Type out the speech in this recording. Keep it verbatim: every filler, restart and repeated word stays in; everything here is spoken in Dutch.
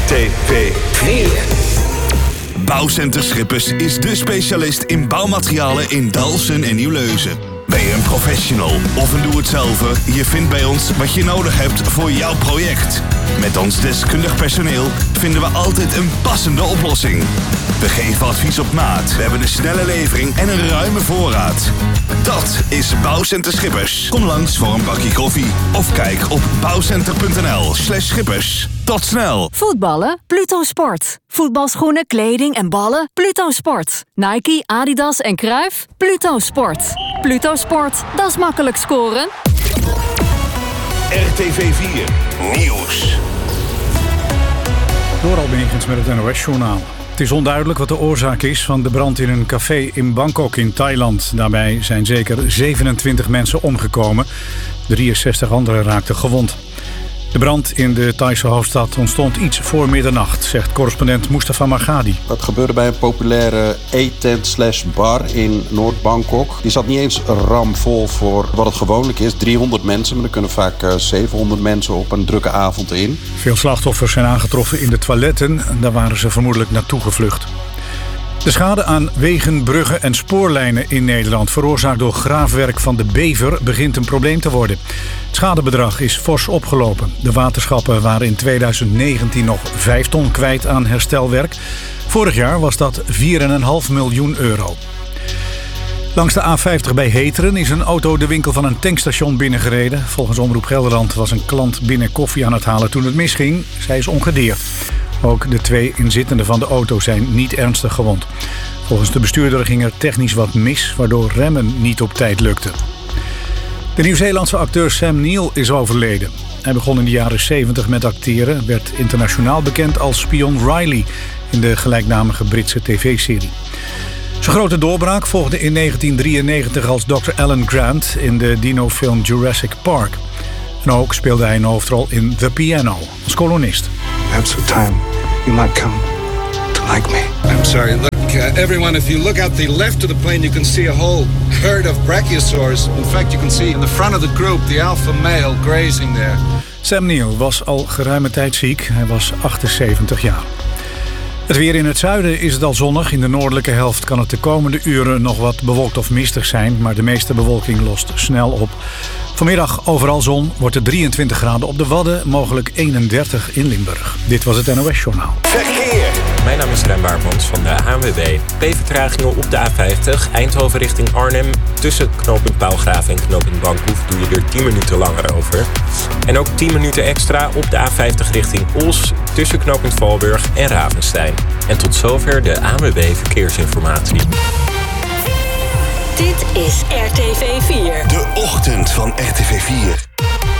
T V vier. Bouwcenter Schippers is de specialist in bouwmaterialen in Dalfsen en Nieuwleusen. Ben je een professional of een doe-het-zelver? Je vindt bij ons wat je nodig hebt voor jouw project. Met ons deskundig personeel vinden we altijd een passende oplossing. We geven advies op maat. We hebben een snelle levering en een ruime voorraad. Dat is Bouwcenter Schippers. Kom langs voor een bakje koffie. Of kijk op bouwcenter.nl slash schippers. Tot snel. Voetballen? Pluto Sport. Voetbalschoenen, kleding en ballen? Pluto Sport. Nike, Adidas en Cruijff? Pluto Sport. Pluto Sport, dat is makkelijk scoren. R T V vier Nieuws. Door Albegens met het N O S-journaal. Het is onduidelijk wat de oorzaak is van de brand in een café in Bangkok in Thailand. Daarbij zijn zeker zevenentwintig mensen omgekomen. drieënzestig anderen raakten gewond. De brand in de Thaise hoofdstad ontstond iets voor middernacht, zegt correspondent Mustafa Margadi. Dat gebeurde bij een populaire eettent slash bar in Noord-Bangkok. Die zat niet eens ramvol voor wat het gewoonlijk is. driehonderd mensen, maar er kunnen vaak zevenhonderd mensen op een drukke avond in. Veel slachtoffers zijn aangetroffen in de toiletten. Daar waren ze vermoedelijk naartoe gevlucht. De schade aan wegen, bruggen en spoorlijnen in Nederland, veroorzaakt door graafwerk van de Bever, begint een probleem te worden. Het schadebedrag is fors opgelopen. De waterschappen waren in tweeduizend negentien nog vijf ton kwijt aan herstelwerk. Vorig jaar was dat vier komma vijf miljoen euro. Langs de A vijftig bij Heteren is een auto de winkel van een tankstation binnengereden. Volgens Omroep Gelderland was een klant binnen koffie aan het halen toen het misging. Zij is ongedeerd. Ook de twee inzittenden van de auto zijn niet ernstig gewond. Volgens de bestuurder ging er technisch wat mis, waardoor remmen niet op tijd lukte. De Nieuw-Zeelandse acteur Sam Neill is overleden. Hij begon in de jaren zeventig met acteren, werd internationaal bekend als spion Riley in de gelijknamige Britse tv-serie. Zijn grote doorbraak volgde in negentien drieënnegentig als dokter Alan Grant in de dinofilm Jurassic Park. En ook speelde hij een hoofdrol in The Piano als kolonist. Perhaps with time you might come to like me. I'm sorry. Look, uh, everyone, if you look out the left of the plane, you can see a whole herd of brachiosaurs. In fact, you can see in the front of the group the alpha male grazing there. Sam Neill was al geruime tijd ziek. Hij was achtenzeventig jaar. Het weer in het zuiden is het al zonnig. In de noordelijke helft kan het de komende uren nog wat bewolkt of mistig zijn, maar de meeste bewolking lost snel op. Vanmiddag overal zon, wordt het drieëntwintig graden op de Wadden, mogelijk eenendertig in Limburg. Dit was het N O S-journaal. Verkeer. Mijn naam is Rem Baarmans van de A N W B. P-vertragingen op de A vijftig, Eindhoven richting Arnhem. Tussen knooppunt Paalgraven en knooppunt Bankhoef doe je er tien minuten langer over. En ook tien minuten extra op de A vijftig richting Os, tussen knooppunt Valburg en Ravenstein. En tot zover de A N W B Verkeersinformatie. Dit is R T V vier. De ochtend van R T V vier.